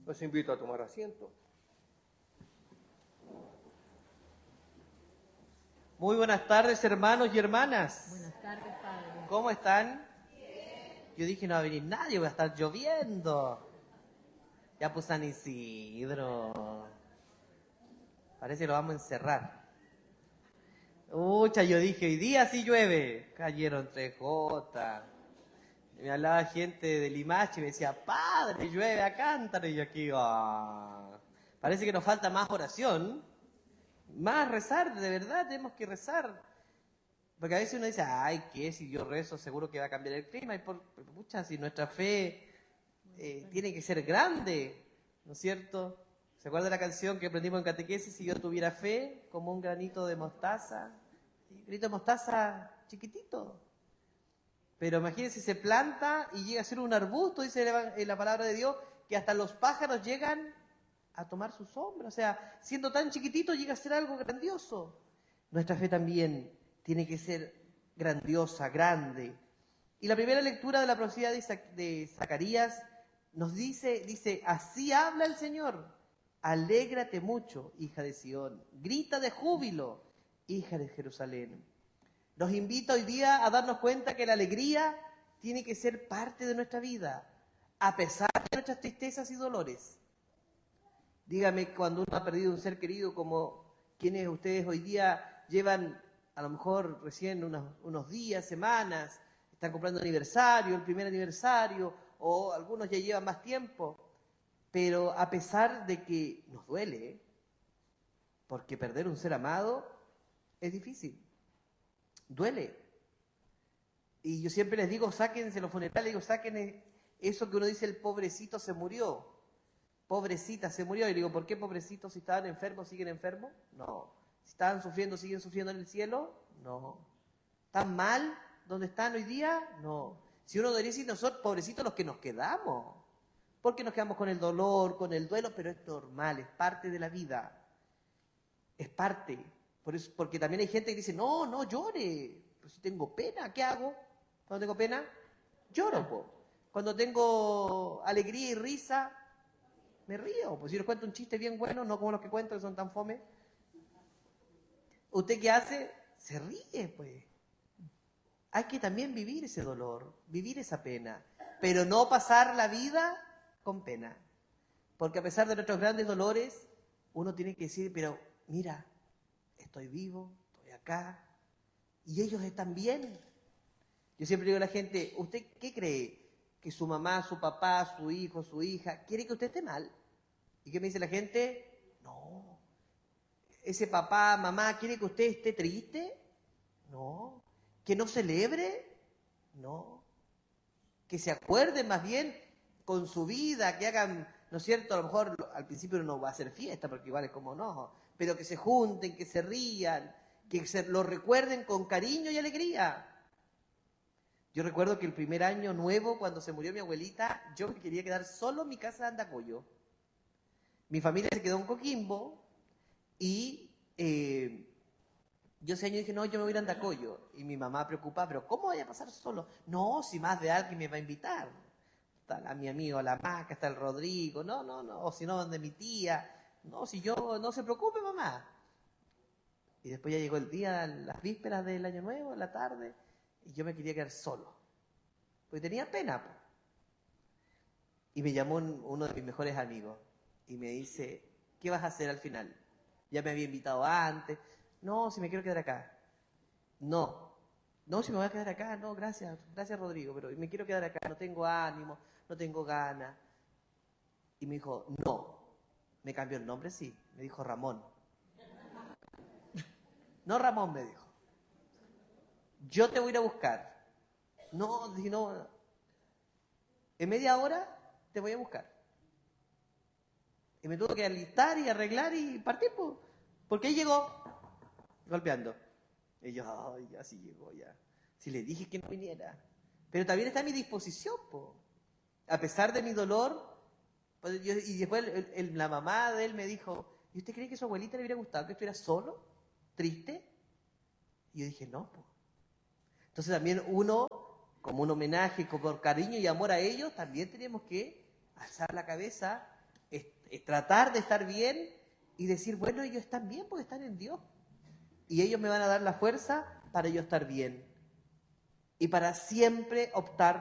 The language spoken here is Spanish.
Los invito a tomar asiento. Muy buenas tardes, hermanos y hermanas. Buenas tardes, Padre. ¿Cómo están? Yo dije, no va a venir nadie, va a estar lloviendo. Ya pues San Isidro. Parece que lo vamos a encerrar. Ucha, yo dije, hoy día sí llueve. Cayeron 3 gotas. Me hablaba gente de Limache y me decía, padre, llueve a cántaro. Y yo aquí, parece que nos falta más oración. Más rezar, de verdad, tenemos que rezar. Porque a veces uno dice, ay, ¿qué? Si yo rezo, seguro que va a cambiar el clima. Y pucha, si nuestra fe tiene que ser grande, ¿no es cierto? ¿Se acuerda de la canción que aprendimos en catequesis? Si yo tuviera fe, como un granito de mostaza. Un granito de mostaza chiquitito. Pero imagínense, se planta y llega a ser un arbusto, dice la palabra de Dios, que hasta los pájaros llegan a tomar su sombra. O sea, siendo tan chiquitito llega a ser algo grandioso. Nuestra fe también tiene que ser grandiosa, grande. Y la primera lectura de la profecía de Zacarías nos dice, así habla el Señor, alégrate mucho, hija de Sión, grita de júbilo, hija de Jerusalén. Nos invita hoy día a darnos cuenta que la alegría tiene que ser parte de nuestra vida, a pesar de nuestras tristezas y dolores. Dígame, cuando uno ha perdido un ser querido, como quienes ustedes hoy día llevan, a lo mejor recién unos días, semanas, están comprando aniversario, el primer aniversario, o algunos ya llevan más tiempo, pero a pesar de que nos duele, porque perder un ser amado es difícil. Duele. Y yo siempre les digo, sáquense los funerales, digo, saquen eso que uno dice, el pobrecito se murió. Pobrecita se murió. Y digo, ¿por qué pobrecito? Si estaban enfermos, ¿siguen enfermos? No. Si estaban sufriendo, ¿siguen sufriendo en el cielo? No. ¿Están mal donde están hoy día? No. Si uno debería decir, nosotros, pobrecitos los que nos quedamos. Porque nos quedamos con el dolor, con el duelo, pero es normal, es parte de la vida. Es parte. Por eso, porque también hay gente que dice, no llore. Pues si tengo pena, ¿qué hago? Cuando tengo pena, lloro. Po. Cuando tengo alegría y risa, me río. Pues si les cuento un chiste bien bueno, no como los que cuento que son tan fome. ¿Usted qué hace? Se ríe, pues. Hay que también vivir ese dolor, vivir esa pena, pero no pasar la vida con pena. Porque a pesar de nuestros grandes dolores, uno tiene que decir, pero mira, estoy vivo, estoy acá, y ellos están bien. Yo siempre digo a la gente, ¿usted qué cree? ¿Que su mamá, su papá, su hijo, su hija, quiere que usted esté mal? ¿Y qué me dice la gente? No. ¿Ese papá, mamá, quiere que usted esté triste? No. ¿Que no celebre? No. Que se acuerden más bien con su vida, que hagan, ¿no es cierto? A lo mejor al principio no va a hacer fiesta, porque igual es como no, pero que se junten, que se rían, que lo recuerden con cariño y alegría. Yo recuerdo que el primer año nuevo, cuando se murió mi abuelita, yo me quería quedar solo en mi casa de Andacollo. Mi familia se quedó en Coquimbo y yo ese año dije, no, yo me voy a ir a Andacollo. Y mi mamá preocupada, pero ¿cómo voy a pasar solo? No, si más de alguien me va a invitar. Está mi amigo la Maca, está el Rodrigo, no, o si no, donde mi tía. No, si yo, no se preocupe, mamá. Y después ya llegó el día, las vísperas del año nuevo, en la tarde, y yo me quería quedar solo. Porque tenía pena. Po. Y me llamó uno de mis mejores amigos y me dice, ¿qué vas a hacer al final? Ya me había invitado antes. No, si me quiero quedar acá. No, si me voy a quedar acá, no, gracias Rodrigo, pero me quiero quedar acá, no tengo ánimo, no tengo ganas. Y me dijo, no, me cambió el nombre, sí, me dijo Ramón. No Ramón, me dijo. Yo te voy a ir a buscar. No, dije, no. En media hora te voy a buscar. Y me tuve que alistar y arreglar y partir, porque ahí llegó, golpeando. Y yo, ay, ya sí llegó, ya. Si le dije que no viniera. Pero también está a mi disposición, a pesar de mi dolor. Y después la mamá de él me dijo, ¿y usted cree que a su abuelita le hubiera gustado que estuviera solo? ¿Triste? Y yo dije, no, Entonces también uno, como un homenaje, por cariño y amor a ellos, también tenemos que alzar la cabeza es tratar de estar bien y decir, bueno, ellos están bien porque están en Dios. Y ellos me van a dar la fuerza para yo estar bien. Y para siempre optar